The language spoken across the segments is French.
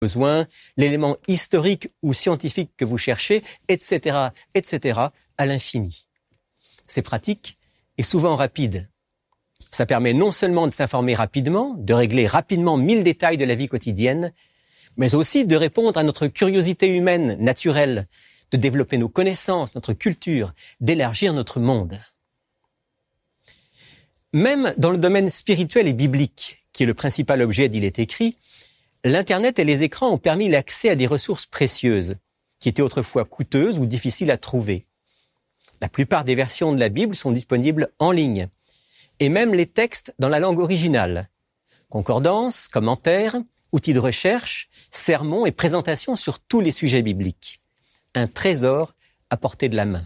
besoin, l'élément historique ou scientifique que vous cherchez, etc., etc., à l'infini. C'est pratique et souvent rapide. Ça permet non seulement de s'informer rapidement, de régler rapidement 1000 détails de la vie quotidienne, mais aussi de répondre à notre curiosité humaine, naturelle, de développer nos connaissances, notre culture, d'élargir notre monde. Même dans le domaine spirituel et biblique, qui est le principal objet d'Il est écrit, l'Internet et les écrans ont permis l'accès à des ressources précieuses, qui étaient autrefois coûteuses ou difficiles à trouver. La plupart des versions de la Bible sont disponibles en ligne, et même les textes dans la langue originale. Concordances, commentaires, outils de recherche, sermons et présentations sur tous les sujets bibliques. Un trésor à portée de la main.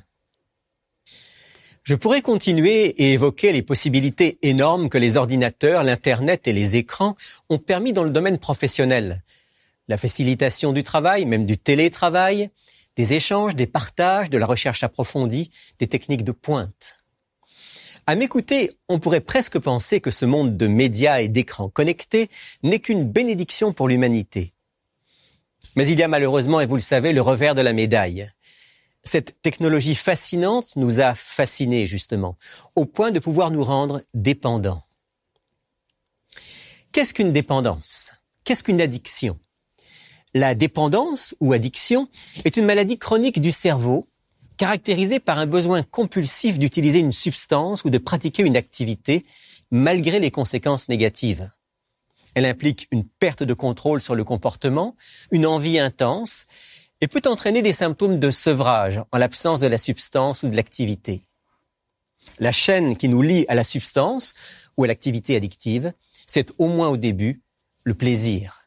Je pourrais continuer et évoquer les possibilités énormes que les ordinateurs, l'Internet et les écrans ont permis dans le domaine professionnel. La facilitation du travail, même du télétravail, des échanges, des partages, de la recherche approfondie, des techniques de pointe. À m'écouter, on pourrait presque penser que ce monde de médias et d'écrans connectés n'est qu'une bénédiction pour l'humanité. Mais il y a malheureusement, et vous le savez, le revers de la médaille. Cette technologie fascinante nous a fascinés, justement, au point de pouvoir nous rendre dépendants. Qu'est-ce qu'une dépendance? Qu'est-ce qu'une addiction? La dépendance ou addiction est une maladie chronique du cerveau, caractérisée par un besoin compulsif d'utiliser une substance ou de pratiquer une activité, malgré les conséquences négatives. Elle implique une perte de contrôle sur le comportement, une envie intense, et peut entraîner des symptômes de sevrage en l'absence de la substance ou de l'activité. La chaîne qui nous lie à la substance ou à l'activité addictive, c'est au moins au début le plaisir.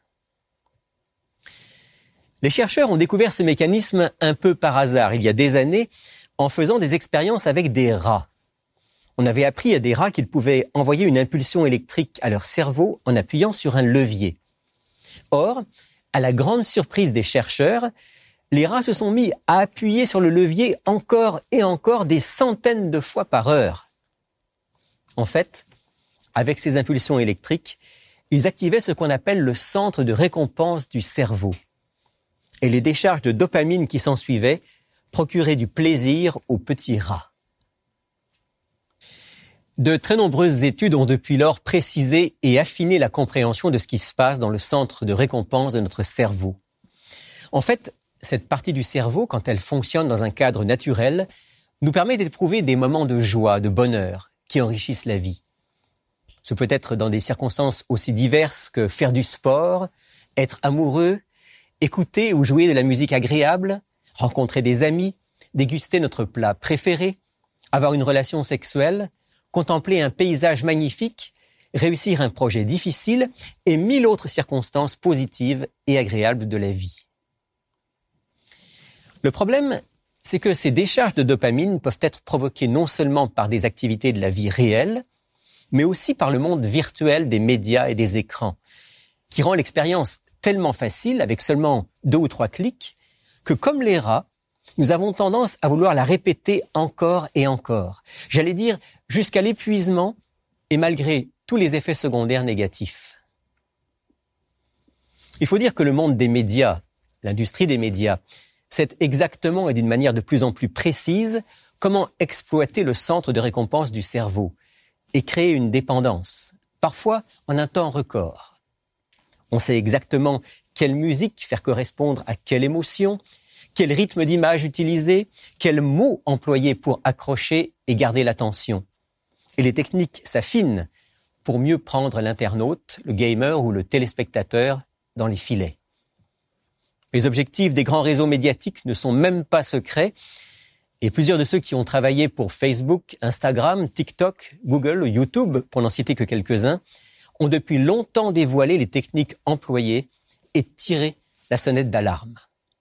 Les chercheurs ont découvert ce mécanisme un peu par hasard il y a des années en faisant des expériences avec des rats. On avait appris à des rats qu'ils pouvaient envoyer une impulsion électrique à leur cerveau en appuyant sur un levier. Or, à la grande surprise des chercheurs, les rats se sont mis à appuyer sur le levier encore et encore des centaines de fois par heure. En fait, avec ces impulsions électriques, ils activaient ce qu'on appelle le centre de récompense du cerveau. Et les décharges de dopamine qui s'ensuivaient procuraient du plaisir aux petits rats. De très nombreuses études ont depuis lors précisé et affiné la compréhension de ce qui se passe dans le centre de récompense de notre cerveau. En fait, cette partie du cerveau, quand elle fonctionne dans un cadre naturel, nous permet d'éprouver des moments de joie, de bonheur, qui enrichissent la vie. Ce peut être dans des circonstances aussi diverses que faire du sport, être amoureux, écouter ou jouer de la musique agréable, rencontrer des amis, déguster notre plat préféré, avoir une relation sexuelle, contempler un paysage magnifique, réussir un projet difficile et 1000 autres circonstances positives et agréables de la vie. Le problème, c'est que ces décharges de dopamine peuvent être provoquées non seulement par des activités de la vie réelle, mais aussi par le monde virtuel des médias et des écrans, qui rend l'expérience tellement facile, avec seulement 2 ou 3 clics, que comme les rats, nous avons tendance à vouloir la répéter encore et encore. J'allais dire jusqu'à l'épuisement et malgré tous les effets secondaires négatifs. Il faut dire que le monde des médias, l'industrie des médias, sait exactement et d'une manière de plus en plus précise comment exploiter le centre de récompense du cerveau et créer une dépendance, parfois en un temps record. On sait exactement quelle musique faire correspondre à quelle émotion, quel rythme d'image utiliser, quels mots employer pour accrocher et garder l'attention. Et les techniques s'affinent pour mieux prendre l'internaute, le gamer ou le téléspectateur dans les filets. Les objectifs des grands réseaux médiatiques ne sont même pas secrets et plusieurs de ceux qui ont travaillé pour Facebook, Instagram, TikTok, Google ou YouTube, pour n'en citer que quelques-uns, ont depuis longtemps dévoilé les techniques employées et tiré la sonnette d'alarme.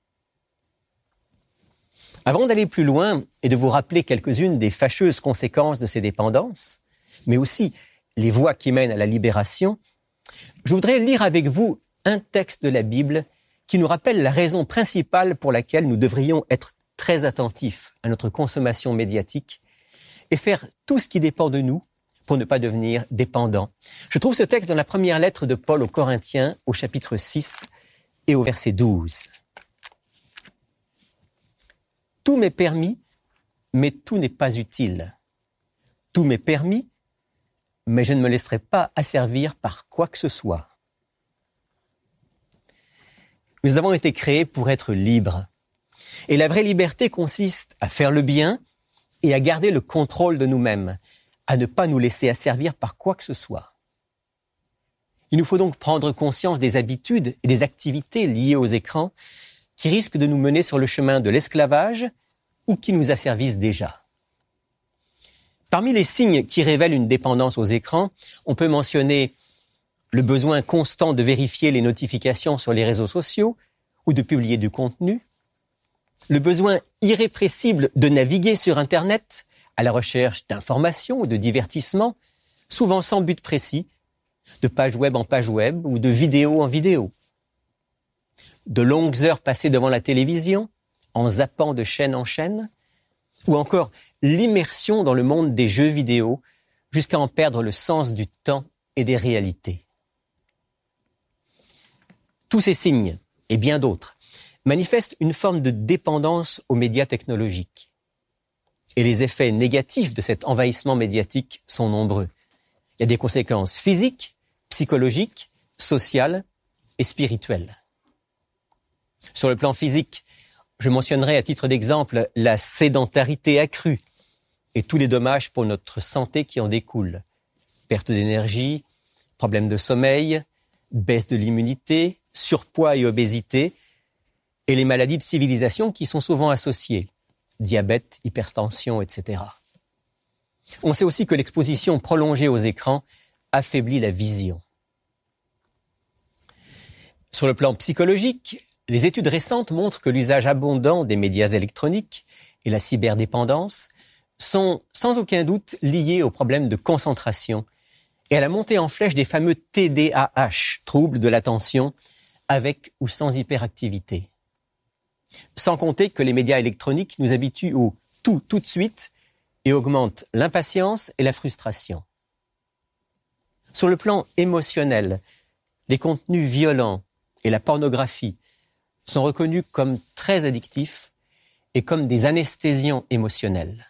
Avant d'aller plus loin et de vous rappeler quelques-unes des fâcheuses conséquences de ces dépendances, mais aussi les voies qui mènent à la libération, je voudrais lire avec vous un texte de la Bible qui nous rappelle la raison principale pour laquelle nous devrions être très attentifs à notre consommation médiatique et faire tout ce qui dépend de nous pour ne pas devenir dépendants. Je trouve ce texte dans la première lettre de Paul aux Corinthiens, au chapitre 6, et au verset 12. Tout m'est permis, mais tout n'est pas utile. Tout m'est permis, mais je ne me laisserai pas asservir par quoi que ce soit. Nous avons été créés pour être libres. Et la vraie liberté consiste à faire le bien et à garder le contrôle de nous-mêmes, à ne pas nous laisser asservir par quoi que ce soit. Il nous faut donc prendre conscience des habitudes et des activités liées aux écrans qui risquent de nous mener sur le chemin de l'esclavage ou qui nous asservissent déjà. Parmi les signes qui révèlent une dépendance aux écrans, on peut mentionner le besoin constant de vérifier les notifications sur les réseaux sociaux ou de publier du contenu, le besoin irrépressible de naviguer sur Internet à la recherche d'informations ou de divertissements, souvent sans but précis, de page web en page web ou de vidéo en vidéo. De longues heures passées devant la télévision, en zappant de chaîne en chaîne, ou encore l'immersion dans le monde des jeux vidéo jusqu'à en perdre le sens du temps et des réalités. Tous ces signes, et bien d'autres, manifestent une forme de dépendance aux médias technologiques. Et les effets négatifs de cet envahissement médiatique sont nombreux. Il y a des conséquences physiques, psychologiques, sociales et spirituelles. Sur le plan physique, je mentionnerai à titre d'exemple la sédentarité accrue et tous les dommages pour notre santé qui en découlent. Perte d'énergie, problèmes de sommeil, baisse de l'immunité, surpoids et obésité, et les maladies de civilisation qui sont souvent associées, diabète, hypertension, etc. On sait aussi que l'exposition prolongée aux écrans affaiblit la vision. Sur le plan psychologique, les études récentes montrent que l'usage abondant des médias électroniques et la cyberdépendance sont sans aucun doute liés aux problèmes de concentration et à la montée en flèche des fameux TDAH, troubles de l'attention, avec ou sans hyperactivité. Sans compter que les médias électroniques nous habituent au tout de suite et augmentent l'impatience et la frustration. Sur le plan émotionnel, les contenus violents et la pornographie sont reconnus comme très addictifs et comme des anesthésiants émotionnels.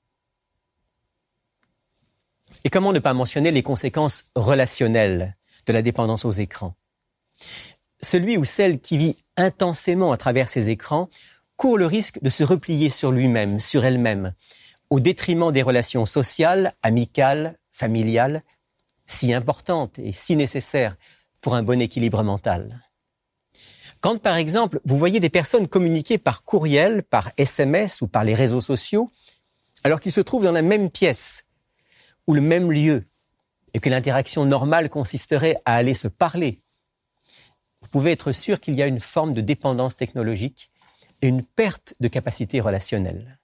Et comment ne pas mentionner les conséquences relationnelles de la dépendance aux écrans ? Celui ou celle qui vit intensément à travers ces écrans court le risque de se replier sur lui-même, sur elle-même, au détriment des relations sociales, amicales, familiales, si importantes et si nécessaires pour un bon équilibre mental. Quand, par exemple, vous voyez des personnes communiquer par courriel, par SMS ou par les réseaux sociaux, alors qu'ils se trouvent dans la même pièce ou le même lieu, et que l'interaction normale consisterait à aller se parler, vous pouvez être sûr qu'il y a une forme de dépendance technologique et une perte de capacité relationnelle.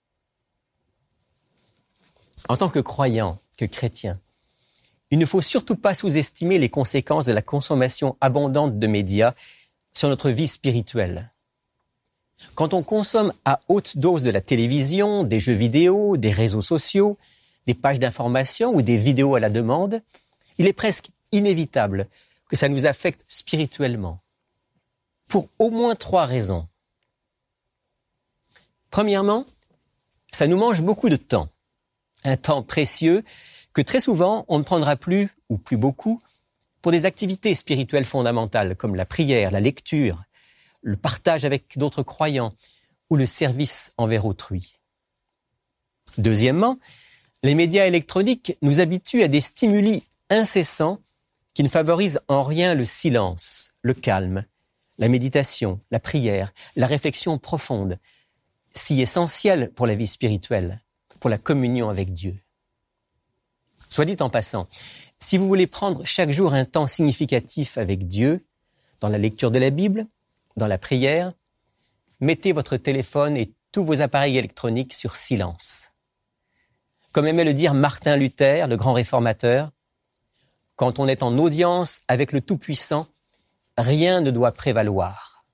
En tant que croyant, que chrétien, il ne faut surtout pas sous-estimer les conséquences de la consommation abondante de médias sur notre vie spirituelle. Quand on consomme à haute dose de la télévision, des jeux vidéo, des réseaux sociaux, des pages d'information ou des vidéos à la demande, il est presque inévitable que ça nous affecte spirituellement, pour au moins 3 raisons. Premièrement, ça nous mange beaucoup de temps, un temps précieux que très souvent on ne prendra plus, ou plus beaucoup, pour des activités spirituelles fondamentales comme la prière, la lecture, le partage avec d'autres croyants ou le service envers autrui. Deuxièmement, les médias électroniques nous habituent à des stimuli incessants qui ne favorisent en rien le silence, le calme, la méditation, la prière, la réflexion profonde, si essentielle pour la vie spirituelle, pour la communion avec Dieu. Soit dit en passant, si vous voulez prendre chaque jour un temps significatif avec Dieu, dans la lecture de la Bible, dans la prière, mettez votre téléphone et tous vos appareils électroniques sur silence. Comme aimait le dire Martin Luther, le grand réformateur, quand on est en audience avec le Tout-Puissant, rien ne doit prévaloir.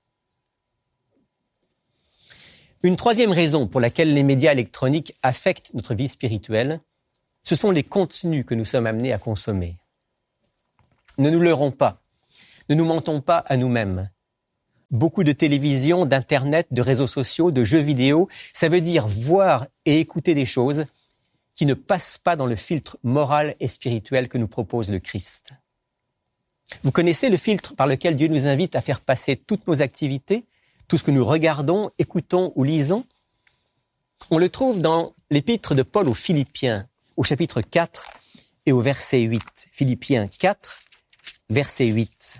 Une troisième raison pour laquelle les médias électroniques affectent notre vie spirituelle, ce sont les contenus que nous sommes amenés à consommer. Ne nous leurrons pas, ne nous mentons pas à nous-mêmes. Beaucoup de télévision, d'internet, de réseaux sociaux, de jeux vidéo, ça veut dire voir et écouter des choses qui ne passent pas dans le filtre moral et spirituel que nous propose le Christ. Vous connaissez le filtre par lequel Dieu nous invite à faire passer toutes nos activités, tout ce que nous regardons, écoutons ou lisons? On le trouve dans l'épître de Paul aux Philippiens, au chapitre 4 et au verset 8. Philippiens 4, verset 8.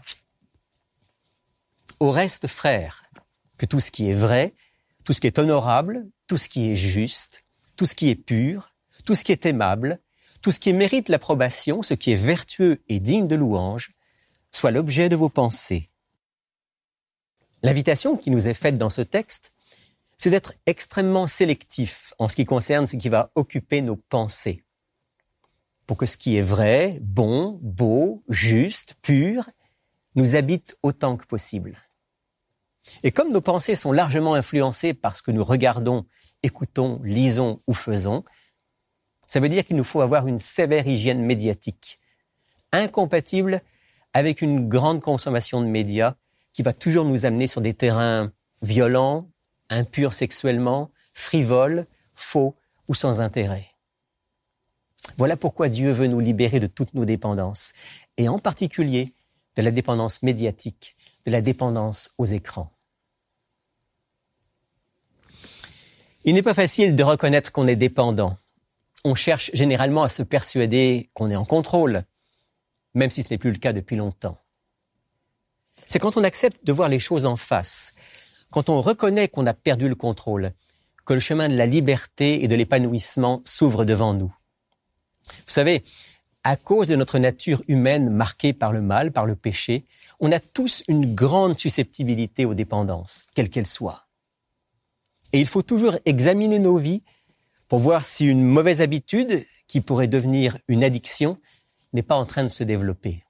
Au reste, frères, que tout ce qui est vrai, tout ce qui est honorable, tout ce qui est juste, tout ce qui est pur, tout ce qui est aimable, tout ce qui mérite l'approbation, ce qui est vertueux et digne de louange, soit l'objet de vos pensées. L'invitation qui nous est faite dans ce texte, c'est d'être extrêmement sélectif en ce qui concerne ce qui va occuper nos pensées, pour que ce qui est vrai, bon, beau, juste, pur, nous habite autant que possible. Et comme nos pensées sont largement influencées par ce que nous regardons, écoutons, lisons ou faisons, ça veut dire qu'il nous faut avoir une sévère hygiène médiatique, incompatible avec une grande consommation de médias qui va toujours nous amener sur des terrains violents, impurs sexuellement, frivoles, faux ou sans intérêt. Voilà pourquoi Dieu veut nous libérer de toutes nos dépendances, et en particulier de la dépendance médiatique, de la dépendance aux écrans. Il n'est pas facile de reconnaître qu'on est dépendant. On cherche généralement à se persuader qu'on est en contrôle, même si ce n'est plus le cas depuis longtemps. C'est quand on accepte de voir les choses en face, quand on reconnaît qu'on a perdu le contrôle, que le chemin de la liberté et de l'épanouissement s'ouvre devant nous. Vous savez, à cause de notre nature humaine marquée par le mal, par le péché, on a tous une grande susceptibilité aux dépendances, quelles qu'elles soient. Et il faut toujours examiner nos vies pour voir si une mauvaise habitude, qui pourrait devenir une addiction, n'est pas en train de se développer.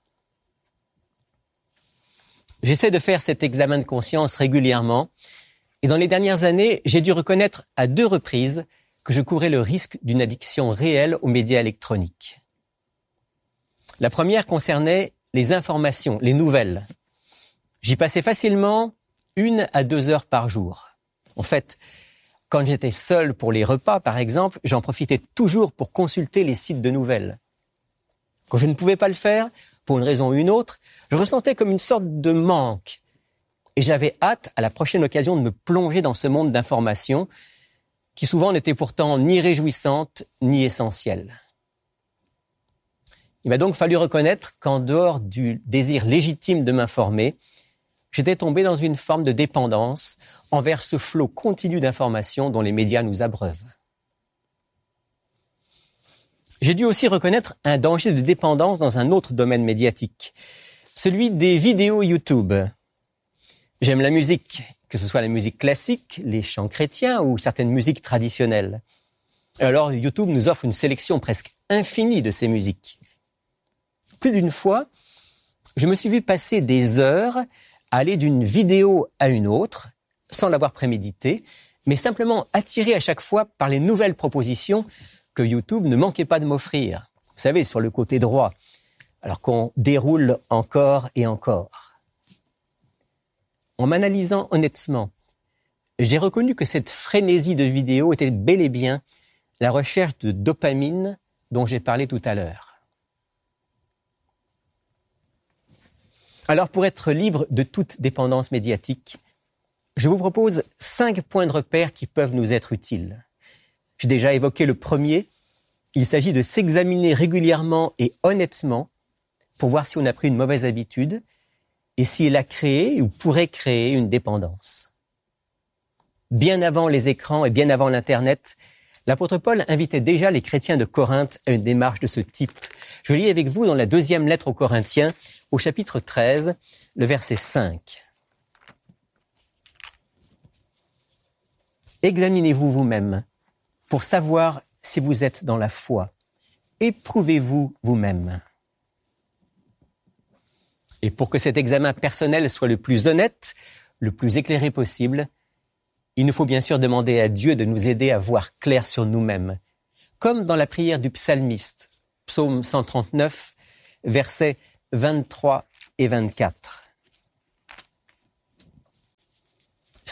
J'essaie de faire cet examen de conscience régulièrement, et dans les dernières années, j'ai dû reconnaître à 2 reprises que je courais le risque d'une addiction réelle aux médias électroniques. La première concernait les informations, les nouvelles. J'y passais facilement 1 à 2 heures par jour. En fait, quand j'étais seul pour les repas, par exemple, j'en profitais toujours pour consulter les sites de nouvelles. Quand je ne pouvais pas le faire, pour une raison ou une autre, je ressentais comme une sorte de manque. Et j'avais hâte, à la prochaine occasion, de me plonger dans ce monde d'informations qui souvent n'était pourtant ni réjouissante ni essentielle. Il m'a donc fallu reconnaître qu'en dehors du désir légitime de m'informer, j'étais tombé dans une forme de dépendance envers ce flot continu d'informations dont les médias nous abreuvent. J'ai dû aussi reconnaître un danger de dépendance dans un autre domaine médiatique, celui des vidéos YouTube. J'aime la musique, que ce soit la musique classique, les chants chrétiens ou certaines musiques traditionnelles. Alors YouTube nous offre une sélection presque infinie de ces musiques. Plus d'une fois, je me suis vu passer des heures à aller d'une vidéo à une autre, sans l'avoir prémédité, mais simplement attiré à chaque fois par les nouvelles propositions que YouTube ne manquait pas de m'offrir. Vous savez, sur le côté droit, alors qu'on déroule encore et encore. En m'analysant honnêtement, j'ai reconnu que cette frénésie de vidéos était bel et bien la recherche de dopamine dont j'ai parlé tout à l'heure. Alors, pour être libre de toute dépendance médiatique, je vous propose 5 points de repère qui peuvent nous être utiles. J'ai déjà évoqué le premier. Il s'agit de s'examiner régulièrement et honnêtement pour voir si on a pris une mauvaise habitude et si elle a créé ou pourrait créer une dépendance. Bien avant les écrans et bien avant l'Internet, l'apôtre Paul invitait déjà les chrétiens de Corinthe à une démarche de ce type. Je lis avec vous dans la 2e lettre aux Corinthiens, au chapitre 13, le verset 5. Examinez-vous vous-même pour savoir si vous êtes dans la foi. Éprouvez-vous vous-même. Et pour que cet examen personnel soit le plus honnête, le plus éclairé possible, il nous faut bien sûr demander à Dieu de nous aider à voir clair sur nous-mêmes. Comme dans la prière du psalmiste, psaume 139, versets 23 et 24.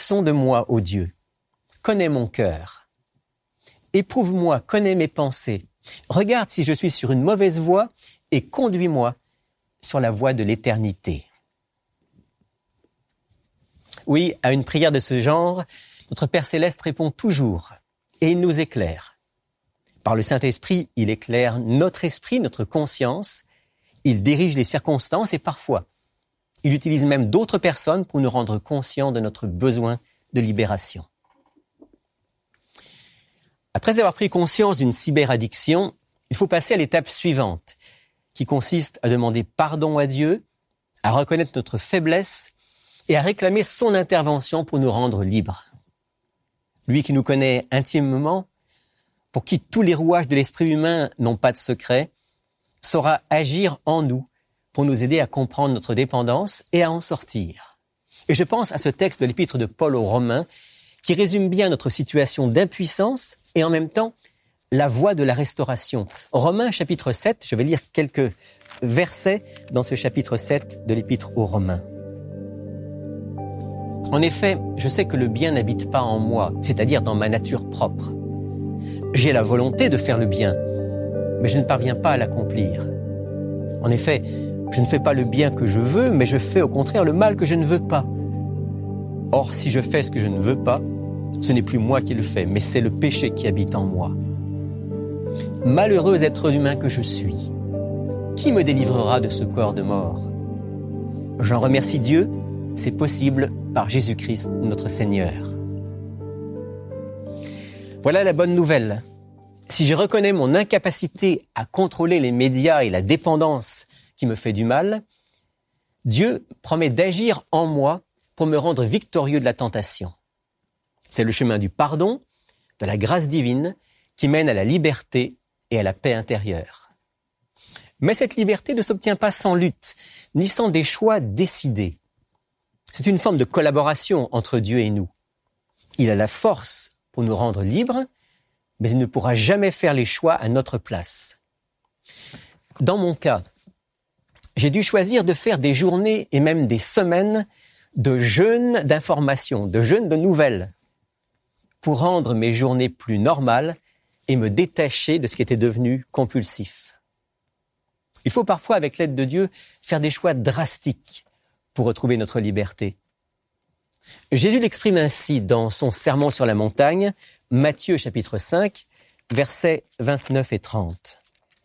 sonde-moi, ô Dieu. Connais mon cœur. Éprouve-moi, connais mes pensées. Regarde si je suis sur une mauvaise voie et conduis-moi sur la voie de l'éternité. Oui, à une prière de ce genre, notre Père Céleste répond toujours et il nous éclaire. Par le Saint-Esprit, il éclaire notre esprit, notre conscience, il dirige les circonstances et parfois, il utilise même d'autres personnes pour nous rendre conscients de notre besoin de libération. Après avoir pris conscience d'une cyberaddiction, il faut passer à l'étape suivante, qui consiste à demander pardon à Dieu, à reconnaître notre faiblesse et à réclamer son intervention pour nous rendre libres. Lui qui nous connaît intimement, pour qui tous les rouages de l'esprit humain n'ont pas de secret, saura agir en nous pour nous aider à comprendre notre dépendance et à en sortir. Et je pense à ce texte de l'épître de Paul aux Romains qui résume bien notre situation d'impuissance et en même temps la voie de la restauration. Romains chapitre 7, je vais lire quelques versets dans ce chapitre 7 de l'épître aux Romains. En effet, je sais que le bien n'habite pas en moi, c'est-à-dire dans ma nature propre. J'ai la volonté de faire le bien, mais je ne parviens pas à l'accomplir. En effet, je ne fais pas le bien que je veux, mais je fais au contraire le mal que je ne veux pas. Or, si je fais ce que je ne veux pas, ce n'est plus moi qui le fais, mais c'est le péché qui habite en moi. Malheureux être humain que je suis, qui me délivrera de ce corps de mort? J'en remercie Dieu, c'est possible par Jésus-Christ notre Seigneur. Voilà la bonne nouvelle. Si je reconnais mon incapacité à contrôler les médias et la dépendance qui me fait du mal, Dieu promet d'agir en moi pour me rendre victorieux de la tentation. C'est le chemin du pardon, de la grâce divine, qui mène à la liberté et à la paix intérieure. Mais cette liberté ne s'obtient pas sans lutte, ni sans des choix décidés. C'est une forme de collaboration entre Dieu et nous. Il a la force pour nous rendre libres, mais il ne pourra jamais faire les choix à notre place. Dans mon cas, j'ai dû choisir de faire des journées et même des semaines de jeûne d'informations, de jeûne de nouvelles, pour rendre mes journées plus normales et me détacher de ce qui était devenu compulsif. Il faut parfois, avec l'aide de Dieu, faire des choix drastiques pour retrouver notre liberté. Jésus l'exprime ainsi dans son Sermon sur la montagne, Matthieu chapitre 5, versets 29 et 30.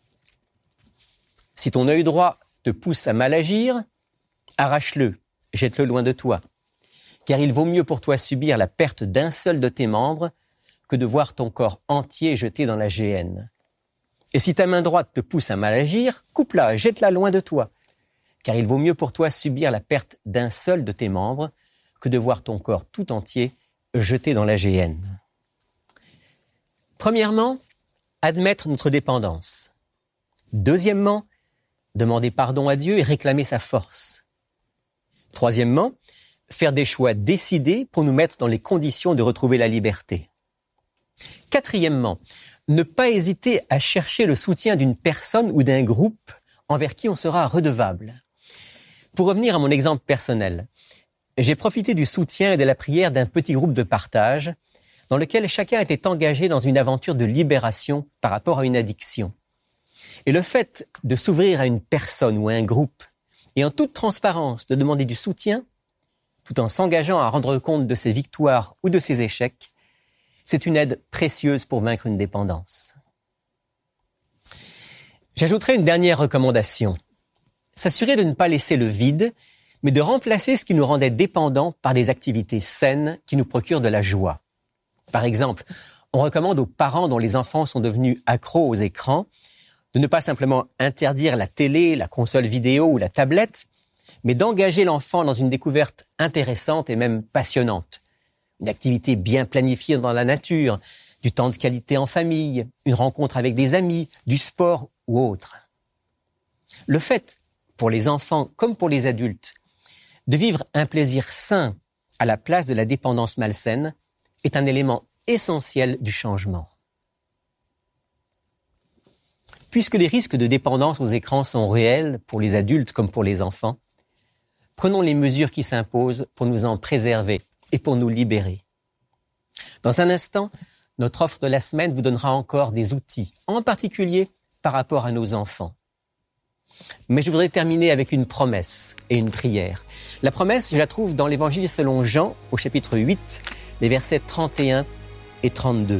Si ton œil droit te pousse à mal agir, arrache-le, jette-le loin de toi, car il vaut mieux pour toi subir la perte d'un seul de tes membres que de voir ton corps entier jeté dans la géhenne. Et si ta main droite te pousse à mal agir, coupe-la, jette-la loin de toi, car il vaut mieux pour toi subir la perte d'un seul de tes membres que de voir ton corps tout entier jeté dans la géhenne. Premièrement, admettre notre dépendance. Deuxièmement, demander pardon à Dieu et réclamer sa force. Troisièmement, faire des choix décidés pour nous mettre dans les conditions de retrouver la liberté. Quatrièmement, ne pas hésiter à chercher le soutien d'une personne ou d'un groupe envers qui on sera redevable. Pour revenir à mon exemple personnel, j'ai profité du soutien et de la prière d'un petit groupe de partage dans lequel chacun était engagé dans une aventure de libération par rapport à une addiction. Et le fait de s'ouvrir à une personne ou à un groupe et en toute transparence de demander du soutien, tout en s'engageant à rendre compte de ses victoires ou de ses échecs, c'est une aide précieuse pour vaincre une dépendance. J'ajouterai une dernière recommandation. S'assurer de ne pas laisser le vide, mais de remplacer ce qui nous rendait dépendants par des activités saines qui nous procurent de la joie. Par exemple, on recommande aux parents dont les enfants sont devenus accros aux écrans de ne pas simplement interdire la télé, la console vidéo ou la tablette, mais d'engager l'enfant dans une découverte intéressante et même passionnante. Une activité bien planifiée dans la nature, du temps de qualité en famille, une rencontre avec des amis, du sport ou autre. Le fait, pour les enfants comme pour les adultes, de vivre un plaisir sain à la place de la dépendance malsaine est un élément essentiel du changement. Puisque les risques de dépendance aux écrans sont réels pour les adultes comme pour les enfants, prenons les mesures qui s'imposent pour nous en préserver et pour nous libérer. Dans un instant, notre offre de la semaine vous donnera encore des outils, en particulier par rapport à nos enfants. Mais je voudrais terminer avec une promesse et une prière. La promesse, je la trouve dans l'Évangile selon Jean, au chapitre 8, les versets 31 et 32.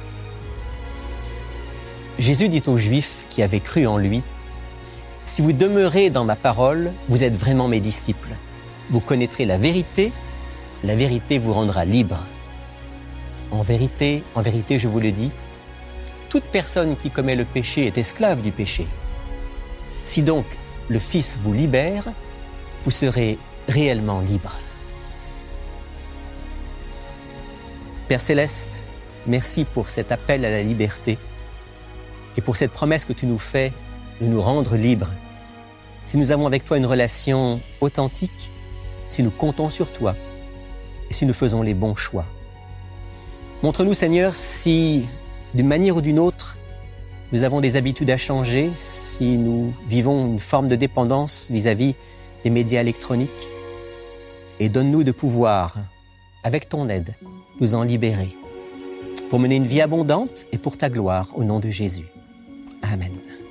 Jésus dit aux Juifs qui avaient cru en lui, « Si vous demeurez dans ma parole, vous êtes vraiment mes disciples. Vous connaîtrez la vérité vous rendra libre. En vérité, je vous le dis, toute personne qui commet le péché est esclave du péché. Si donc le Fils vous libère, vous serez réellement libre. » Père Céleste, merci pour cet appel à la liberté et pour cette promesse que tu nous fais de nous rendre libres. Si nous avons avec toi une relation authentique, si nous comptons sur toi et si nous faisons les bons choix. Montre-nous, Seigneur, si d'une manière ou d'une autre, nous avons des habitudes à changer, si nous vivons une forme de dépendance vis-à-vis des médias électroniques. Et donne-nous de pouvoir, avec ton aide, nous en libérer, pour mener une vie abondante et pour ta gloire, au nom de Jésus. Amen.